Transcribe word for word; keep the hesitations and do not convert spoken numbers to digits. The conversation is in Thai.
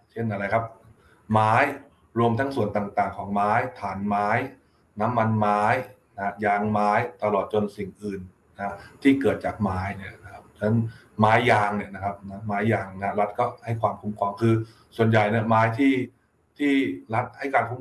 เช่นอะไรครับไม้รวมทั้งส่วนต่างๆของไม้ฐานไม้น้ำมันไม้นะยางไม้ตลอดจนสิ่งอื่นนะที่เกิดจากไม้เนี่ยนะครับฉะนั้นไม้ยางเนี่ยนะครับนะไม้ยางนะรัฐก็ให้ความคุ้มครองคือส่วนใหญ่เนี่ยไม้ที่ที่รัฐให้การคุ้ม